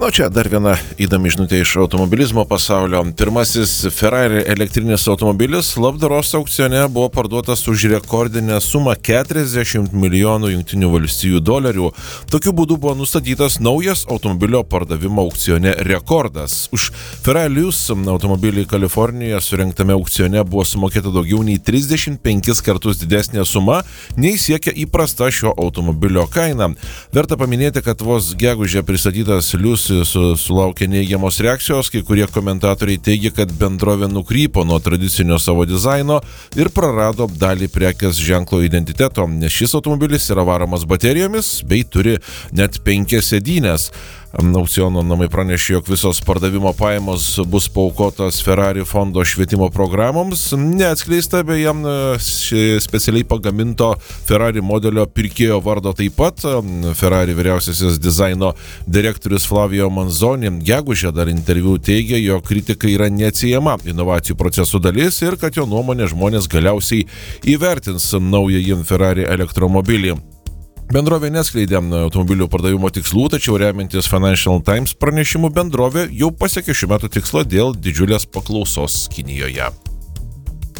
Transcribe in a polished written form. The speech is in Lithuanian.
O čia dar viena įdomi žinutė iš automobilizmo pasaulio. Pirmasis Ferrari elektrinis automobilis labdaros aukcione buvo parduotas už rekordinę sumą $40 milijonų $. Tokiu būdu buvo nustatytas naujas automobilio pardavimo aukcione rekordas. Už Ferrarius automobilį Kalifornijoje surengtame aukcione buvo sumokėta daugiau nei 35 kartus didesnė suma, nei siekia įprasta šio automobilio kaina. Verta paminėti, kad vos gegužę pristatytas Lius sulaukė neigiamos reakcijos, kai kurie komentatoriai teigia, kad bendrovė nukrypo nuo tradicinio savo dizaino ir prarado dalį prekės ženklo identiteto, nes šis automobilis yra varomas baterijomis bei turi net 5 sėdynes. Aukciono namai pranešė, jog visos pardavimo pajamos bus paaukotas Ferrari fondo švietimo programoms. Neatskleista beje specialiai pagaminto Ferrari modelio pirkėjo vardo taip pat. Ferrari vyriausiasis dizaino direktorius Flavio Manzoni gegužę dar interviu teigė, jog kritika yra neatsiejama inovacijų procesų dalis ir kad jo nuomonė žmonės galiausiai įvertins naująjį Ferrari elektromobilį. Bendrovė neskleidė automobilių pardavimo tikslų, tačiau remiantis Financial Times pranešimu bendrovė jau pasiekė šių metų tikslą dėl didžiulės paklausos Kinijoje.